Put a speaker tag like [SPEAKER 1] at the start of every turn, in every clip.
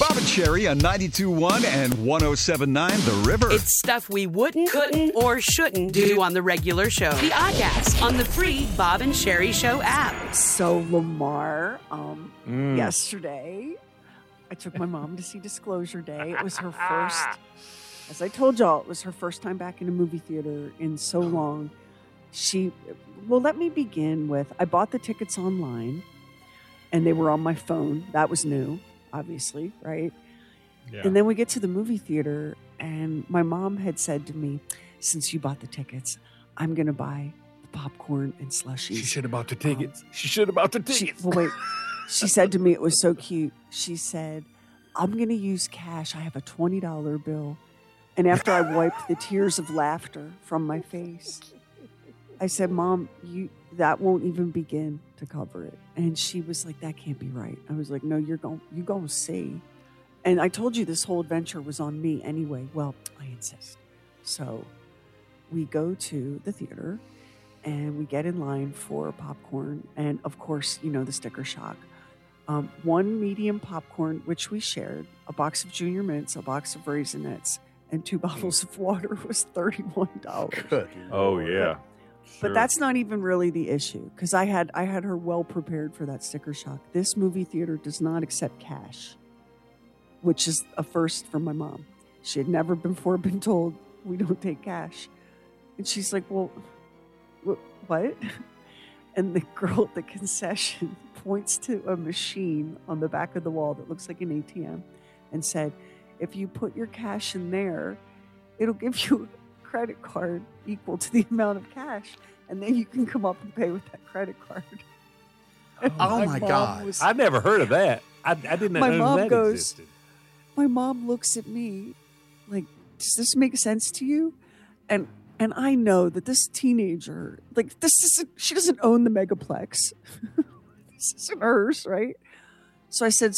[SPEAKER 1] Bob and Sherry on 92.1 and 107.9 The River.
[SPEAKER 2] It's stuff we wouldn't, couldn't, or shouldn't do on the regular show. The Oddcast on the free Bob and Sherry Show app.
[SPEAKER 3] So, Lamar, yesterday, I took my mom to see Disclosure Day. It was her first, as I told y'all, it was her first time back in a movie theater in so long. Let me begin with, I bought the tickets online, and they were on my phone. That was new, obviously, right? Yeah. And then we get to the movie theater, and my mom had said to me, since you bought the tickets, I'm going to buy the popcorn and slushies.
[SPEAKER 4] She should have bought the tickets. She
[SPEAKER 3] said to me, it was so cute. She said, I'm going to use cash. I have a $20 bill. And after I wiped the tears of laughter from my face, I said, Mom, that won't even begin to cover it. And she was like, that can't be right. I was like, no, you're going to see. And I told you this whole adventure was on me anyway. Well, I insist. So we go to the theater and we get in line for popcorn. And of course, the sticker shock. One medium popcorn, which we shared, a box of Junior Mints, a box of Raisinets, and 2 bottles of water was $31.
[SPEAKER 4] Good. Oh, yeah.
[SPEAKER 3] But that's not even really the issue, because I had her well prepared for that sticker shock. This movie theater does not accept cash, which is a first for my mom. She had never before been told we don't take cash. And she's like, well, what? And the girl at the concession points to a machine on the back of the wall that looks like an ATM and said, if you put your cash in there, it'll give you a credit card equal to the amount of cash. And then you can come up and pay with that credit card.
[SPEAKER 4] Oh my God. I've never heard of that. I didn't know that existed.
[SPEAKER 3] My mom looks at me like, does this make sense to you? And I know that this teenager, she doesn't own the Megaplex. This isn't hers, right? So I said,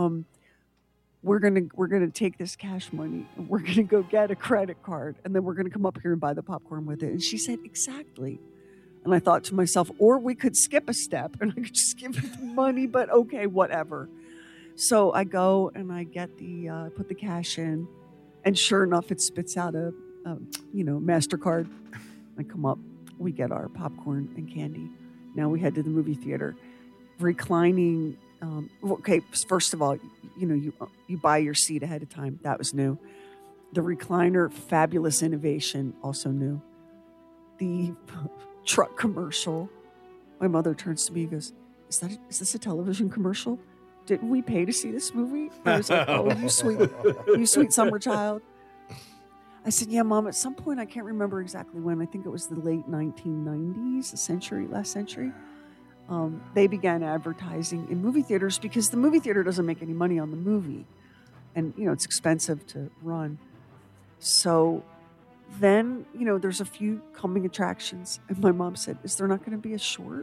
[SPEAKER 3] we're gonna take this cash money and we're gonna go get a credit card and then we're gonna come up here and buy the popcorn with it. And she said, exactly. And I thought to myself, or we could skip a step and I could just give you the money, but okay, whatever. So I go and I get put the cash in, and sure enough, it spits out a MasterCard. I come up, we get our popcorn and candy. Now we head to the movie theater, reclining. First of all, you buy your seat ahead of time. That was new. The recliner, fabulous innovation, also new. The truck commercial. My mother turns to me and goes, "Is this a television commercial? Didn't we pay to see this movie?" I was like, "Oh, you sweet summer child." I said, "Yeah, Mom, at some point, I can't remember exactly when. I think it was the late 1990s, last century. They began advertising in movie theaters because the movie theater doesn't make any money on the movie. And, it's expensive to run. So then, there's a few coming attractions. And my mom said, is there not going to be a short?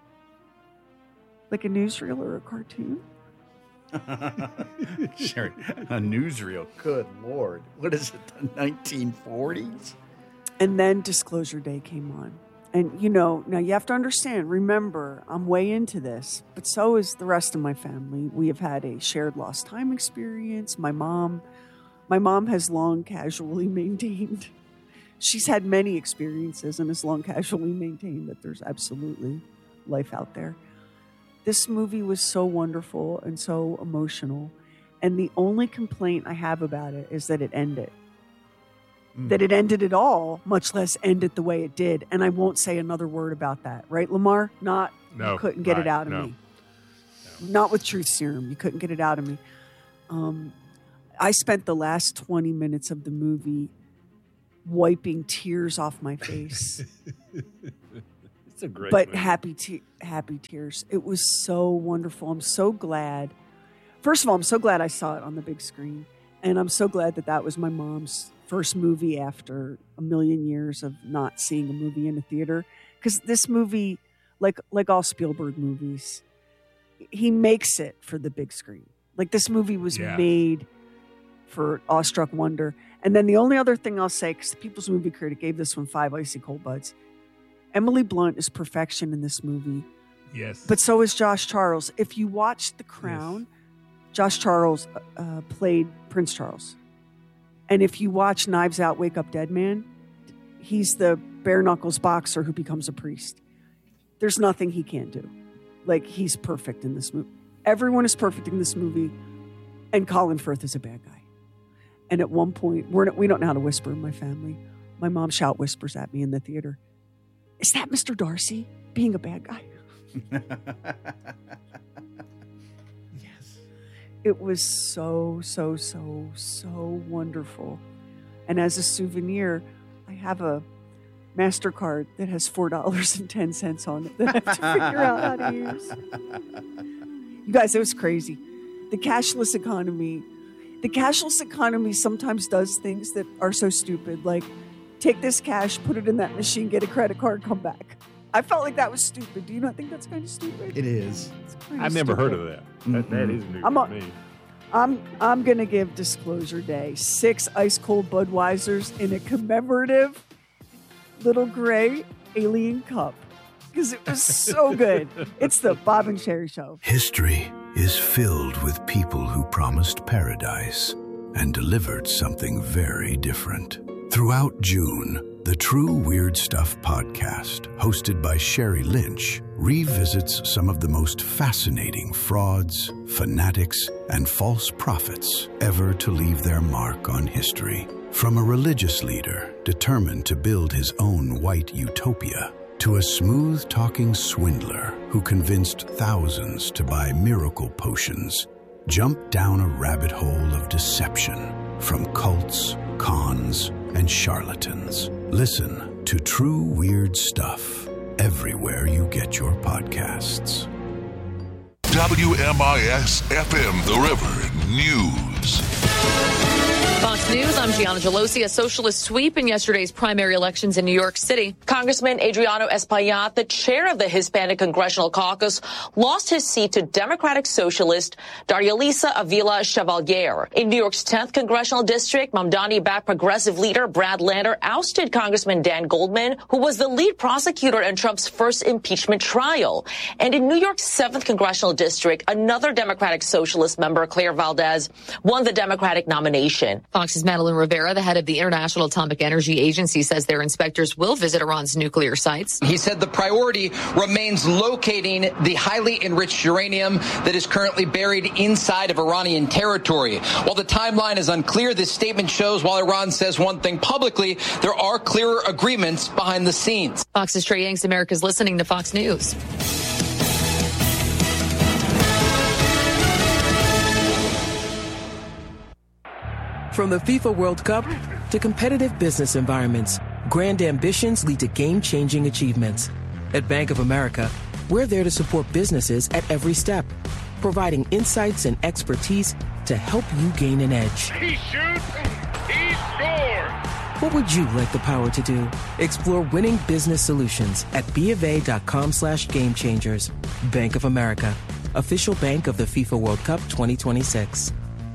[SPEAKER 3] Like a newsreel or a cartoon?"
[SPEAKER 4] Sherry, a newsreel. Good Lord. What is it, the 1940s?
[SPEAKER 3] And then Disclosure Day came on. And, now you have to understand, remember, I'm way into this, but so is the rest of my family. We have had a shared lost time experience. My mom has long casually maintained. She's had many experiences and has long casually maintained that there's absolutely life out there. This movie was so wonderful and so emotional. And the only complaint I have about it is that it ended. That it ended at all, much less ended the way it did. And I won't say another word about that. Right, Lamar? You couldn't get it out of me. No. Not with truth serum. You couldn't get it out of me. I spent the last 20 minutes of the movie wiping tears off my face.
[SPEAKER 4] It's a great
[SPEAKER 3] but
[SPEAKER 4] movie.
[SPEAKER 3] happy tears. It was so wonderful. I'm so glad. First of all, I'm so glad I saw it on the big screen. And I'm so glad that was my mom's first movie after a million years of not seeing a movie in a theater. Because this movie, like all Spielberg movies, he makes it for the big screen. Like this movie was made for awestruck wonder. And then the only other thing I'll say, because the People's Movie Critic gave this one 5 icy cold buds, Emily Blunt is perfection in this movie.
[SPEAKER 4] Yes.
[SPEAKER 3] But so is Josh Charles. If you watch The Crown, Josh Charles played Prince Charles. And if you watch Knives Out, Wake Up Dead Man, he's the bare knuckles boxer who becomes a priest. There's nothing he can't do. Like, he's perfect in this movie. Everyone is perfect in this movie, and Colin Firth is a bad guy. And at one point, we don't know how to whisper in my family. My mom shout whispers at me in the theater. Is that Mr. Darcy being a bad guy?
[SPEAKER 5] Yes.
[SPEAKER 3] It was so wonderful. And as a souvenir, I have a MasterCard that has $4.10 on it that I have to figure out how to use. You guys, it was crazy. The cashless economy sometimes does things that are so stupid, like take this cash, put it in that machine, get a credit card, come back. I felt like that was stupid. Do you not think that's kind of stupid?
[SPEAKER 5] It is.
[SPEAKER 4] I've never heard of that. That is new to me.
[SPEAKER 3] I'm going to give Disclosure Day 6 ice-cold Budweisers in a commemorative little gray alien cup because it was so good. It's the Bob and Sherry Show.
[SPEAKER 6] History is filled with people who promised paradise and delivered something very different. Throughout June, the True Weird Stuff podcast, hosted by Sherry Lynch, revisits some of the most fascinating frauds, fanatics, and false prophets ever to leave their mark on history. From a religious leader determined to build his own white utopia, to a smooth-talking swindler who convinced thousands to buy miracle potions, jump down a rabbit hole of deception from cults, cons, and charlatans. Listen to True Weird Stuff everywhere you get your podcasts.
[SPEAKER 7] WMIS-FM The River News.
[SPEAKER 8] Fox News, I'm Gianna Gelosi. A socialist sweep in yesterday's primary elections in New York City. Congressman Adriano Espaillat, the chair of the Hispanic Congressional Caucus, lost his seat to Democratic Socialist Darialisa Avila Chevalier. In New York's 10th Congressional District, Mamdani-backed progressive leader Brad Lander ousted Congressman Dan Goldman, who was the lead prosecutor in Trump's first impeachment trial. And in New York's 7th Congressional District, another Democratic Socialist member, Claire Valdez, won the Democratic nomination. Fox's Madeline Rivera, the head of the International Atomic Energy Agency, says their inspectors will visit Iran's nuclear sites.
[SPEAKER 9] He said the priority remains locating the highly enriched uranium that is currently buried inside of Iranian territory. While the timeline is unclear, this statement shows while Iran says one thing publicly, there are clearer agreements behind the scenes.
[SPEAKER 8] Fox's Trey Yanks, America's listening to Fox News.
[SPEAKER 10] From the FIFA World Cup to competitive business environments, grand ambitions lead to game-changing achievements. At Bank of America, we're there to support businesses at every step, providing insights and expertise to help you gain an edge.
[SPEAKER 11] He shoots, he scores!
[SPEAKER 10] What would you like the power to do? Explore winning business solutions at BofA.com/gamechangers. Bank of America, official bank of the FIFA World Cup 2026.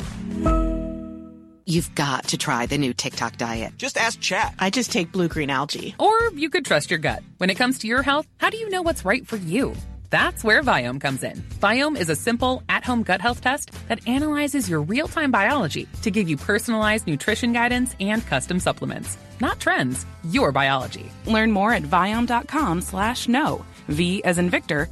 [SPEAKER 12] You've got to try the new TikTok diet.
[SPEAKER 13] Just ask Chat.
[SPEAKER 14] I just take blue-green algae.
[SPEAKER 15] Or you could trust your gut. When it comes to your health, how do you know what's right for you? That's where Viome comes in. Viome is a simple, at-home gut health test that analyzes your real-time biology to give you personalized nutrition guidance and custom supplements. Not trends, your biology.
[SPEAKER 14] Learn more at Viome.com/know. V as in Victor,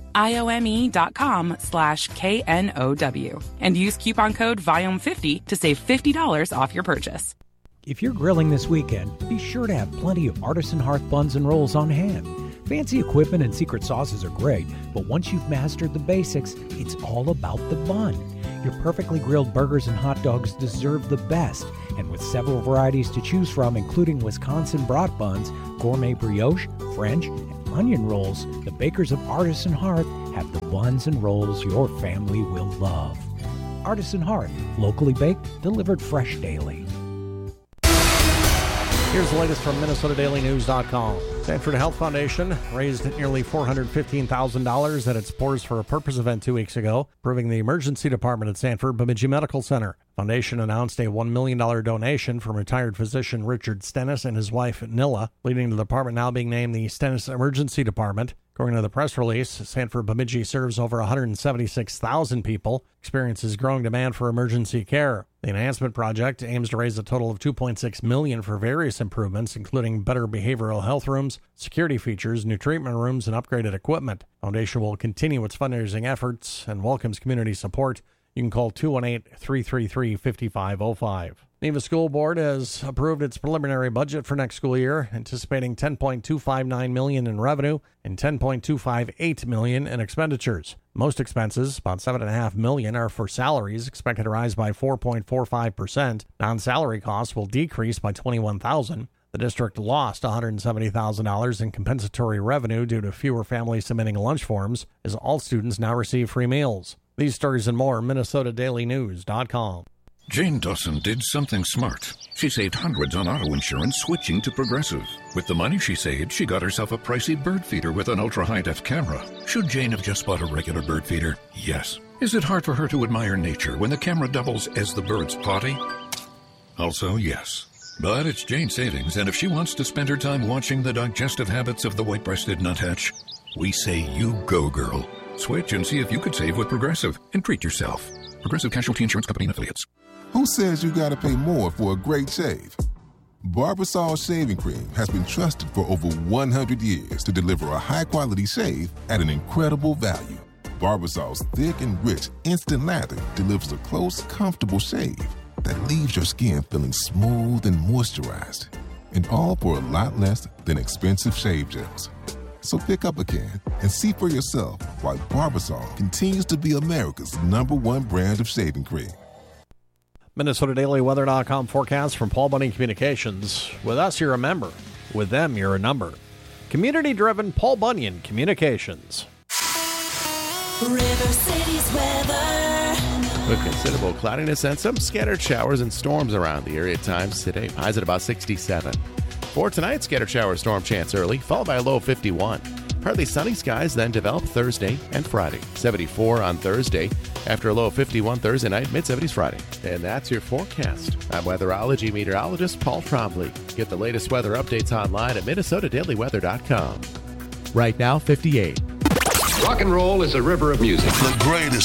[SPEAKER 14] IOME.com/KNOW. And use coupon code VIOME50 to save $50 off your purchase.
[SPEAKER 16] If you're grilling this weekend, be sure to have plenty of Artisan Hearth buns and rolls on hand. Fancy equipment and secret sauces are great, but once you've mastered the basics, it's all about the bun. Your perfectly grilled burgers and hot dogs deserve the best, and with several varieties to choose from, including Wisconsin brat buns, gourmet brioche, French, and onion rolls, the bakers of Artisan Hearth have the buns and rolls your family will love. Artisan Hearth, locally baked, delivered fresh daily.
[SPEAKER 5] Here's the latest from MinnesotaDailyNews.com.
[SPEAKER 13] Sanford Health Foundation raised nearly $415,000 at its Pours for a Purpose event 2 weeks ago, improving the emergency department at Sanford Bemidji Medical Center. Foundation announced a $1 million donation from retired physician Richard Stennis and his wife Nilla, leading to the department now being named the Stennis Emergency Department. According to the press release, Sanford Bemidji serves over 176,000 people, experiences growing demand for emergency care. The enhancement project aims to raise a total of $2.6 million for various improvements, including better behavioral health rooms, security features, new treatment rooms, and upgraded equipment. Foundation will continue its fundraising efforts and welcomes community support. You can call 218-333-5505. Neva School Board has approved its preliminary budget for next school year, anticipating $10.259 million in revenue and $10.258 million in expenditures. Most expenses, about $7.5 million, are for salaries, expected to rise by 4.45%. Non-salary costs will decrease by $21,000. The district lost $170,000 in compensatory revenue due to fewer families submitting lunch forms, as all students now receive free meals. These stories and more, MinnesotaDailyNews.com.
[SPEAKER 17] Jane Dawson did something smart. She saved hundreds on auto insurance switching to Progressive. With the money she saved, she got herself a pricey bird feeder with an ultra-high-def camera. Should Jane have just bought a regular bird feeder? Yes. Is it hard for her to admire nature when the camera doubles as the bird's potty? Also, yes. But it's Jane's savings, and if she wants to spend her time watching the digestive habits of the white-breasted nuthatch, we say you go, girl. Switch and see if you could save with Progressive and treat yourself. Progressive Casualty Insurance Company and Affiliates.
[SPEAKER 18] Who says you gotta pay more for a great shave? Barbasol Shaving Cream has been trusted for over 100 years to deliver a high-quality shave at an incredible value. Barbasol's thick and rich instant lather delivers a close, comfortable shave that leaves your skin feeling smooth and moisturized. And all for a lot less than expensive shave gels. So pick up a can and see for yourself why Barbasol continues to be America's #1 brand of shaving cream.
[SPEAKER 13] MinnesotaDailyWeather.com forecast from Paul Bunyan Communications. With us, you're a member. With them, you're a number. Community-driven Paul Bunyan Communications.
[SPEAKER 19] River City's weather.
[SPEAKER 20] With considerable cloudiness and some scattered showers and storms around the area at times today. Highs at about 67. For tonight, scattered shower storm chance early, followed by a low of 51. Partly sunny skies then develop Thursday and Friday. 74 on Thursday, after a low of 51 Thursday night, mid-70s Friday. And that's your forecast. I'm weatherology meteorologist Paul Trombley. Get the latest weather updates online at MinnesotaDailyWeather.com. Right now, 58.
[SPEAKER 21] Rock and roll is a river of music.
[SPEAKER 7] The greatest